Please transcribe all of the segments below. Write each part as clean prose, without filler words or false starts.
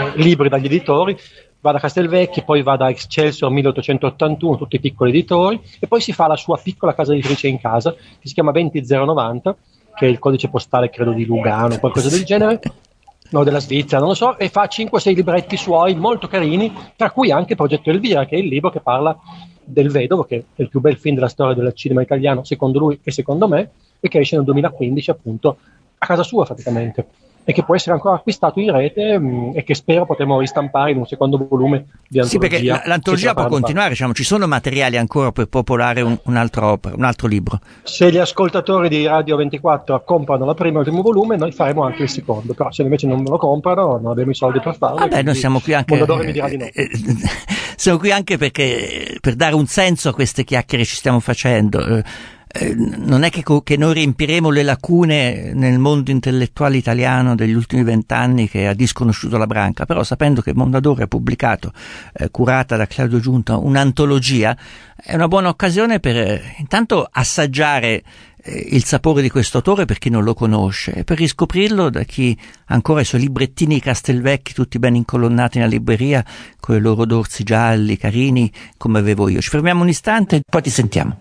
libri dagli editori, va da Castelvecchi, poi va da Excelsior 1881, tutti i piccoli editori, e poi si fa la sua piccola casa editrice in casa, che si chiama 20090, che è il codice postale credo di Lugano, qualcosa del genere, no, della Svizzera, non lo so, e fa 5-6 libretti suoi molto carini, tra cui anche Progetto Elvira, che è il libro che parla del Vedovo, che è il più bel film della storia del cinema italiano, secondo lui e secondo me, e che esce nel 2015 appunto a casa sua praticamente, e che può essere ancora acquistato in rete e che spero potremo ristampare in un secondo volume di antologia. Sì, perché l'antologia può continuare, diciamo, ci sono materiali ancora per popolare un'altra opera, un altro libro. Se gli ascoltatori di Radio 24 comprano la prima e il primo volume, noi faremo anche il secondo, però se invece non lo comprano non abbiamo i soldi per farlo. Vabbè, noi siamo qui anche mi dirà di no. Siamo qui anche perché per dare un senso a queste chiacchiere ci stiamo facendo. Non è che noi riempiremo le lacune nel mondo intellettuale italiano degli ultimi 20 anni che ha disconosciuto la branca, però sapendo che Mondadori ha pubblicato, curata da Claudio Giunta, un'antologia, è una buona occasione per intanto assaggiare il sapore di questo autore per chi non lo conosce, e per riscoprirlo da chi ancora ha i suoi librettini Castelvecchi tutti ben incolonnati nella libreria con i loro dorsi gialli, carini, come avevo io. Ci fermiamo un istante e poi ti sentiamo.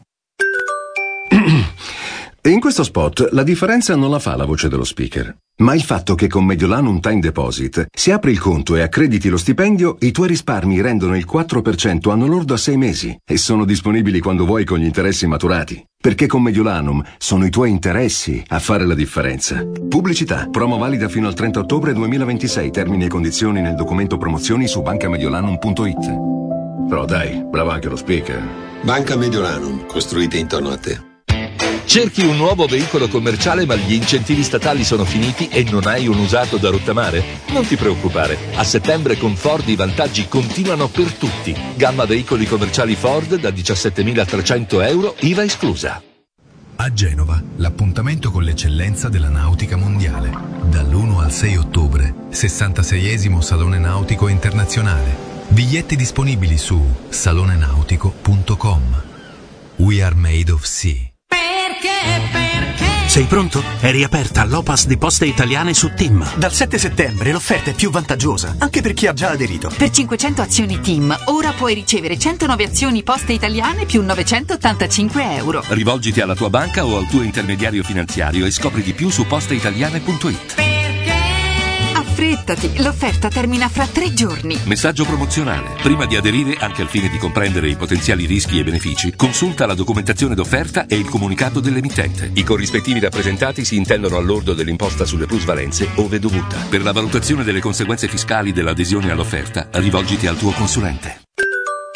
In questo spot la differenza non la fa la voce dello speaker, ma il fatto che con Mediolanum Time Deposit, se apri il conto e accrediti lo stipendio, i tuoi risparmi rendono il 4% anno lordo a 6 mesi e sono disponibili quando vuoi con gli interessi maturati. Perché con Mediolanum sono i tuoi interessi a fare la differenza. Pubblicità. Promo valida fino al 30 ottobre 2026. Termini e condizioni nel documento promozioni su bancamediolanum.it. Però dai, bravo anche lo speaker. Banca Mediolanum, costruite intorno a te. Cerchi un nuovo veicolo commerciale ma gli incentivi statali sono finiti e non hai un usato da rottamare? Non ti preoccupare, a settembre con Ford i vantaggi continuano per tutti. Gamma veicoli commerciali Ford da 17.300 euro, IVA esclusa. A Genova, l'appuntamento con l'eccellenza della nautica mondiale. Dall'1 al 6 ottobre, 66esimo Salone Nautico Internazionale. Biglietti disponibili su salonenautico.com. We are made of sea. Sei pronto? È riaperta l'Opas di Poste Italiane su TIM. Dal 7 settembre l'offerta è più vantaggiosa, anche per chi ha già aderito. Per 500 azioni TIM, ora puoi ricevere 109 azioni Poste Italiane più 985 euro. Rivolgiti alla tua banca o al tuo intermediario finanziario e scopri di più su posteitaliane.it. Affrettati, l'offerta termina fra 3 giorni. Messaggio promozionale. Prima di aderire, anche al fine di comprendere i potenziali rischi e benefici, consulta la documentazione d'offerta e il comunicato dell'emittente. I corrispettivi rappresentati si intendono al lordo dell'imposta sulle plusvalenze, ove dovuta. Per la valutazione delle conseguenze fiscali dell'adesione all'offerta, rivolgiti al tuo consulente.